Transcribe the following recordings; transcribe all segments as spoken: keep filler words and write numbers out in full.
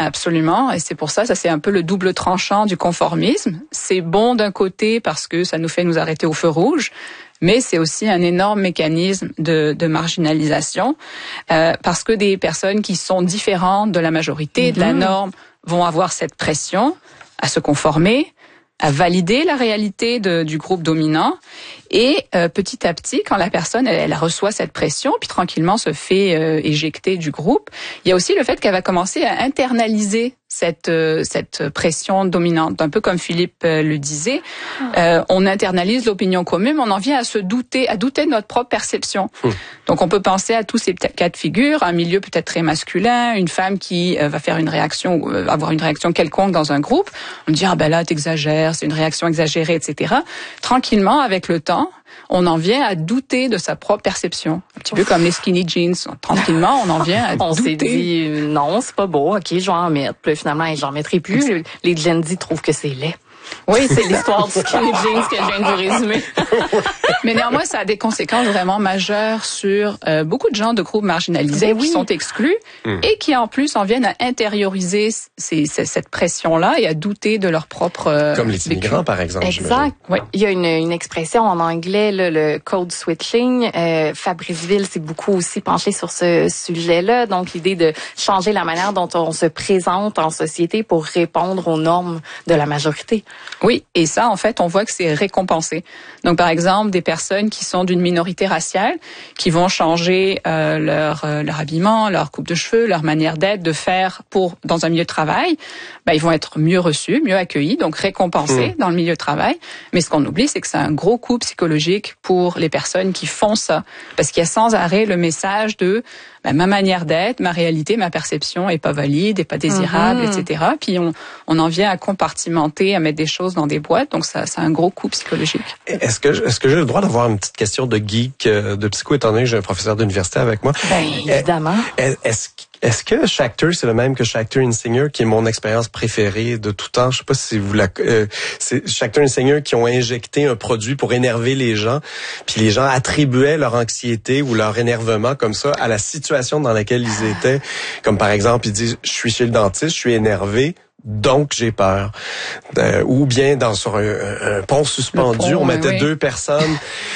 Absolument, et c'est pour ça, ça c'est un peu le double tranchant du conformisme. C'est bon d'un côté parce que ça nous fait nous arrêter au feu rouge, mais c'est aussi un énorme mécanisme de, de marginalisation, euh, parce que des personnes qui sont différentes de la majorité, mmh. de la norme, vont avoir cette pression à se conformer, à valider la réalité de, du groupe dominant. Et euh, petit à petit, quand la personne elle, elle reçoit cette pression, puis tranquillement se fait euh, éjecter du groupe, il y a aussi le fait qu'elle va commencer à internaliser cette euh, cette pression dominante. Un peu comme Philippe euh, le disait, euh, on internalise l'opinion commune, mais on en vient à se douter, à douter de notre propre perception. Mmh. Donc on peut penser à tous ces cas de figure, un milieu peut-être très masculin, une femme qui euh, va faire une réaction, euh, avoir une réaction quelconque dans un groupe, on dit ah ben là t'exagères, c'est une réaction exagérée, et cetera. Tranquillement, avec le temps, on en vient à douter de sa propre perception. Un petit peu comme les skinny jeans. Tranquillement, on en vient à on douter. On s'est dit, non, c'est pas beau, ok, je vais en mettre. Puis finalement, j'en mettrai plus. Les Gen Z trouvent que c'est laid. Oui, c'est l'histoire du skinny jeans que je viens de vous résumer. Mais néanmoins, ça a des conséquences vraiment majeures sur euh, beaucoup de gens de groupes marginalisés ben oui. qui sont exclus mmh. et qui en plus en viennent à intérioriser ces, ces, cette pression-là et à douter de leur propre euh, Comme les immigrants, vécu. par exemple. Exact. Oui. Il y a une, une expression en anglais, là, le code switching. Euh, Fabrice Ville s'est beaucoup aussi penché sur ce sujet-là. Donc, l'idée de changer la manière dont on se présente en société pour répondre aux normes de la majorité. Oui, et ça, en fait, on voit que c'est récompensé. Donc, par exemple, des personnes qui sont d'une minorité raciale, qui vont changer euh, leur euh, leur habillement, leur coupe de cheveux, leur manière d'être, de faire pour dans un milieu de travail, ben, ils vont être mieux reçus, mieux accueillis, donc récompensés mmh. dans le milieu de travail. Mais ce qu'on oublie, c'est que c'est un gros coup psychologique pour les personnes qui font ça, parce qu'il y a sans arrêt le message de ben, ma manière d'être, ma réalité, ma perception est pas valide, est pas désirable, mmh. et cetera. Puis on on en vient à compartimenter, à mettre des choses dans des boîtes, donc ça, ça a un gros coup psychologique. Est-ce que est-ce que j'ai le droit d'avoir une petite question de geek de psycho, étant donné que j'ai un professeur d'université avec moi? Ben, évidemment. Est-ce Est-ce que Schachter, c'est le même que Schachter Insinger, qui est mon expérience préférée de tout temps? Je sais pas si vous la... Euh, c'est Schachter Insinger qui ont injecté un produit pour énerver les gens, puis les gens attribuaient leur anxiété ou leur énervement comme ça à la situation dans laquelle ils étaient. Comme par exemple, ils disent, je suis chez le dentiste, je suis énervé, donc j'ai peur. Euh, ou bien dans sur un, un pont suspendu, pont, on mettait oui. deux personnes.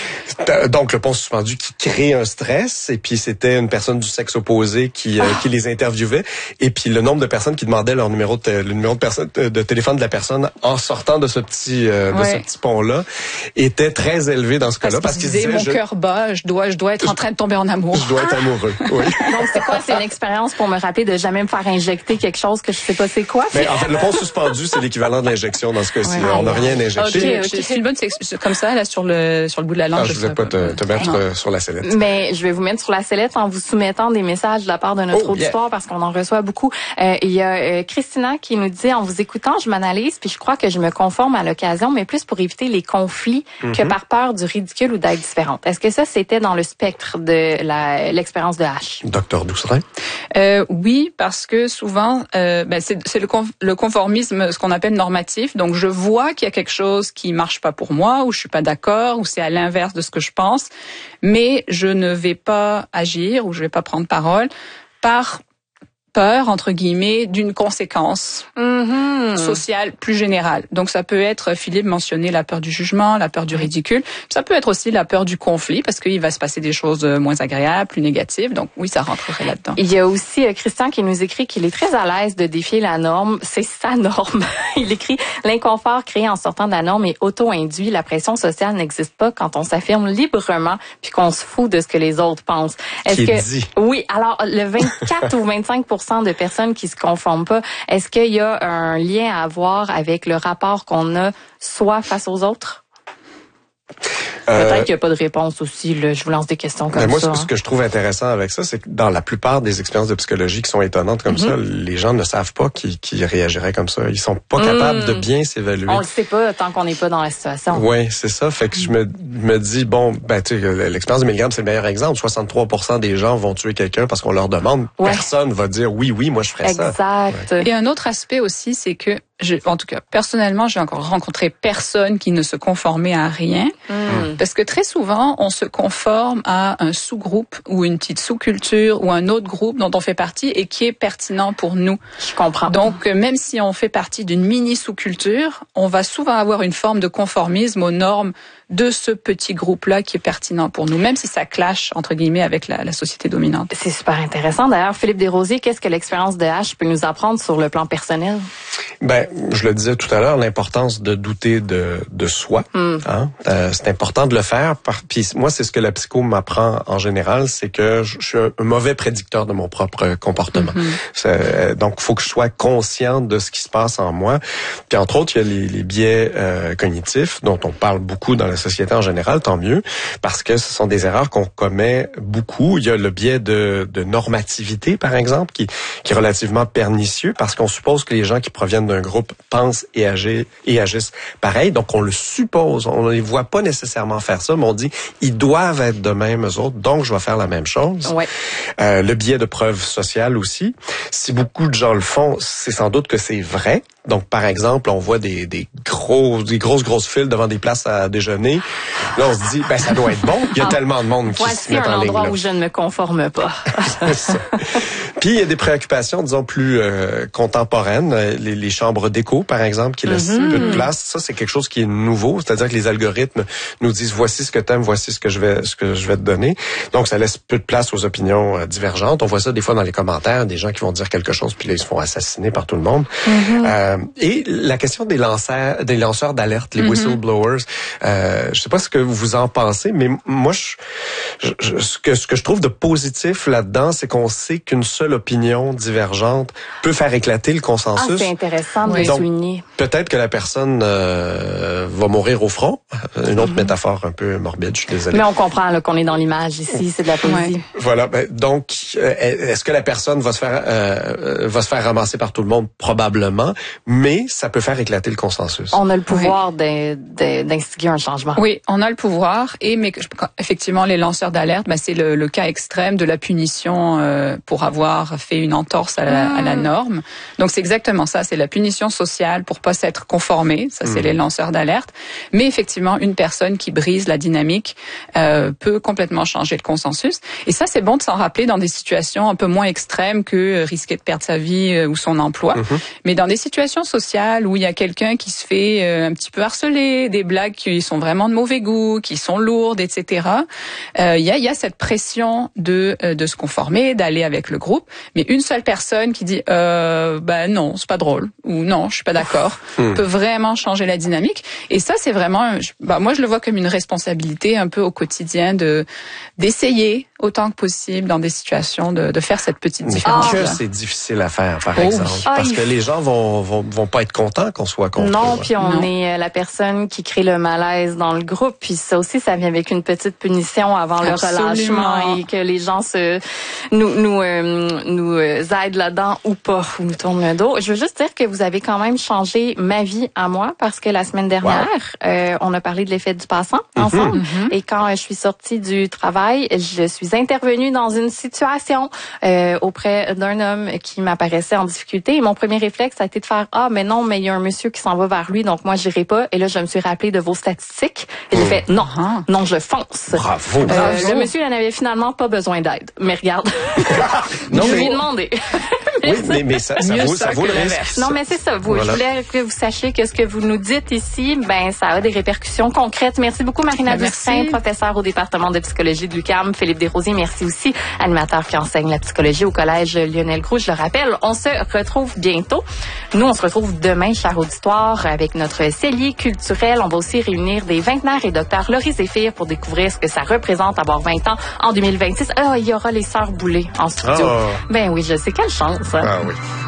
Donc le pont suspendu qui crée un stress, et puis c'était une personne du sexe opposé qui, ah. euh, qui les interviewait, et puis le nombre de personnes qui demandaient leur numéro de le numéro de personne de téléphone de la personne en sortant de ce petit euh, ouais. de ce petit pont là était très élevé dans ce cas-là, parce, parce qu'ils disaient mon je... cœur bat, je dois je dois être en train de tomber en amour. Je dois être amoureux. Oui. Donc c'est quoi? C'est une expérience pour me rappeler de jamais me faire injecter quelque chose que je sais pas c'est quoi. Mais en fait, le pont suspendu, c'est l'équivalent de l'injection dans ce cas-ci. Ouais. On n'a rien injecté. Okay, okay. C'est une bonne c'est comme ça là sur le sur le bout de la langue. Ah, je ne voulais pas te, te mettre non. sur la sellette. Mais je vais vous mettre sur la sellette en vous soumettant des messages de la part de notre oh, auditoire yeah. parce qu'on en reçoit beaucoup. Euh, il y a euh, Christina qui nous dit, en vous écoutant, je m'analyse puis je crois que je me conforme à l'occasion, mais plus pour éviter les conflits mm-hmm. que par peur du ridicule ou d'être différente. Est-ce que ça, c'était dans le spectre de la, l'expérience de H? Docteur Doucerin? Euh, oui, parce que souvent, euh, ben c'est, c'est le, conf, le conformisme, ce qu'on appelle normatif. Donc, je vois qu'il y a quelque chose qui marche pas pour moi, ou je suis pas d'accord, ou c'est à l'inverse de ce que je pense, mais je ne vais pas agir ou je vais pas prendre parole par peur, entre guillemets, d'une conséquence mm-hmm. sociale plus générale. Donc, ça peut être, Philippe mentionnait la peur du jugement, la peur du ridicule. Ça peut être aussi la peur du conflit, parce qu'il va se passer des choses moins agréables, plus négatives. Donc, oui, ça rentrerait là-dedans. Il y a aussi euh, Christian qui nous écrit qu'il est très à l'aise de défier la norme. C'est sa norme. Il écrit « L'inconfort créé en sortant de la norme est auto-induit. La pression sociale n'existe pas quand on s'affirme librement puis qu'on se fout de ce que les autres pensent. » Est-ce qui que dit? Oui, alors le vingt-quatre ou vingt-cinq pour cent de personnes qui se conforment pas, est-ce qu'il y a un lien à avoir avec le rapport qu'on a soi face aux autres? Peut-être euh, qu'il n'y a pas de réponse aussi. Là. Je vous lance des questions comme moi, ça. Moi, ce que je trouve intéressant avec ça, c'est que dans la plupart des expériences de psychologie qui sont étonnantes comme mm-hmm. ça, les gens ne savent pas qu'ils, qu'ils réagiraient comme ça. Ils sont pas capables mm. de bien s'évaluer. On le sait pas tant qu'on n'est pas dans la situation. Oui, c'est ça. Fait que je me, me dis, bon, ben tu sais, l'expérience de Milgram, c'est le meilleur exemple. soixante-trois pour cent des gens vont tuer quelqu'un parce qu'on leur demande. Ouais. Personne va dire oui, oui, moi je ferais exact. ça. Exact. Ouais. Et un autre aspect aussi, c'est que je, en tout cas, personnellement, j'ai encore rencontré personne qui ne se conformait à rien. Mmh. Parce que très souvent, on se conforme à un sous-groupe ou une petite sous-culture ou un autre groupe dont on fait partie et qui est pertinent pour nous. Je comprends. Donc, même si on fait partie d'une mini sous-culture, on va souvent avoir une forme de conformisme aux normes de ce petit groupe-là qui est pertinent pour nous, même si ça clash, entre guillemets, avec la, la société dominante. C'est super intéressant. D'ailleurs, Philippe Desrosiers, qu'est-ce que l'expérience de H peut nous apprendre sur le plan personnel? Ben, je le disais tout à l'heure, l'importance de douter de, de soi. Mm. Hein? Euh, c'est important de le faire. Par, puis moi, c'est ce que la psycho m'apprend en général, c'est que je, je suis un mauvais prédicteur de mon propre comportement. Mm-hmm. Donc, il faut que je sois conscient de ce qui se passe en moi. Puis entre autres, il y a les, les biais euh, cognitifs dont on parle beaucoup dans la société en général, tant mieux, parce que ce sont des erreurs qu'on commet beaucoup. Il y a le biais de, de normativité, par exemple, qui, qui est relativement pernicieux, parce qu'on suppose que les gens qui proviennent d'un groupe pensent et agissent, et agissent pareil. Donc, on le suppose. On ne les voit pas nécessairement faire ça, mais on dit, ils doivent être de même, eux autres, donc je vais faire la même chose. Ouais. Euh, le biais de preuve sociale aussi. Si beaucoup de gens le font, c'est sans doute que c'est vrai. Donc, par exemple, on voit des, des gros, des grosses, grosses files devant des places à déjeuner. Là, on se dit, ben, ça doit être bon. Il y a ah, tellement de monde qui se met en ligne. Voici un endroit où je ne me conforme pas. Puis, il y a des préoccupations, disons, plus euh, contemporaines. Les, les chambres d'écho, par exemple, qui laissent mm-hmm. peu de place. Ça, c'est quelque chose qui est nouveau. C'est-à-dire que les algorithmes nous disent, voici ce que t'aimes, voici ce que je vais, ce que je vais te donner. Donc, ça laisse peu de place aux opinions euh, divergentes. On voit ça des fois dans les commentaires, des gens qui vont dire quelque chose, puis là, ils se font assassiner par tout le monde. Mm-hmm. Euh, et la question des lanceurs, des lanceurs d'alerte, les mm-hmm. whistleblowers, euh, je sais pas ce que vous en pensez, mais moi, je, je, ce que ce que je trouve de positif là-dedans, c'est qu'on sait qu'une seule opinion divergente peut faire éclater le consensus. Ah, c'est intéressant de oui. le souligner. Peut-être que la personne euh, va mourir au front. Une autre mm-hmm. métaphore un peu morbide, je suis désolé. Mais on comprend là, qu'on est dans l'image ici, c'est de la poésie. Ouais. Voilà. Ben, donc, est-ce que la personne va se faire euh, va se faire ramasser par tout le monde? Probablement. Mais ça peut faire éclater le consensus. On a le pouvoir oui. de, de, d'instiguer un changement. Oui, on a le pouvoir. Et mais effectivement, les lanceurs d'alerte, ben, c'est le, le cas extrême de la punition euh, pour avoir fait une entorse à la, mmh. à la norme. Donc c'est exactement ça. C'est la punition sociale pour pas s'être conformé. Ça, c'est mmh. les lanceurs d'alerte. Mais effectivement, une personne qui brise la dynamique euh, peut complètement changer le consensus. Et ça, c'est bon de s'en rappeler dans des situations un peu moins extrêmes que risquer de perdre sa vie euh, ou son emploi. Mmh. Mais dans des situations sociales où il y a quelqu'un qui se fait euh, un petit peu harceler, des blagues qui sont vraiment de mauvais goût, qui sont lourdes, et cetera. Euh, il y a, il y a cette pression de euh, de se conformer, d'aller avec le groupe. Mais une seule personne qui dit euh, ben non, c'est pas drôle ou non, je suis pas d'accord, mmh. peut vraiment changer la dynamique. Et ça, c'est vraiment, ben, moi je le vois comme une responsabilité un peu au quotidien de d'essayer autant que possible dans des situations de, de faire cette petite différence. Mais que c'est difficile à faire, par oh. exemple, oh, parce que les gens vont, vont vont pas être contents qu'on soit contre. Non, eux. puis on non. est la personne qui crée le malaise dans le groupe, puis ça aussi, ça vient avec une petite punition avant Absolument. le relâchement et que les gens se nous nous euh, nous aident là-dedans ou pas, ou nous tournent le dos. Je veux juste dire que vous avez quand même changé ma vie à moi parce que la semaine dernière, wow. euh, on a parlé de l'effet du passant ensemble, mm-hmm. et quand je suis sortie du travail, je suis intervenue dans une situation euh, auprès d'un homme qui m'apparaissait en difficulté. Et mon premier réflexe, ça a été de faire ah mais non, mais il y a un monsieur qui s'en va vers lui, donc moi j'irai pas. Et là, je me suis rappelé de vos statistiques et j'ai mmh. fait non, ah. non, je fonce. Bravo. Euh, Bravo. Le monsieur, il n'avait finalement pas besoin d'aide. Mais regarde, non, je mais... lui ai demandé. Oui, mais, mais ça, ça vaut, ça vaut le risque. Non, mais c'est ça. Vous, voilà. Je voulais que vous sachiez que ce que vous nous dites ici, ben, ça a des répercussions concrètes. Merci beaucoup, Marina Dustin, professeure au département de psychologie de l'U Q A M. Philippe Desrosiers, merci aussi, animateur qui enseigne la psychologie au collège Lionel Groulx. Je le rappelle, on se retrouve bientôt. Nous, on se retrouve demain, cher auditoire, avec notre cellier culturel. On va aussi réunir des vingtenaires et docteur Laurie Zéphir pour découvrir ce que ça représente avoir vingt ans en deux mille vingt-six. Ah, il y aura les sœurs Boulay en studio. Oh. Ben oui, je sais, quelle chance. Hein? Ah oui.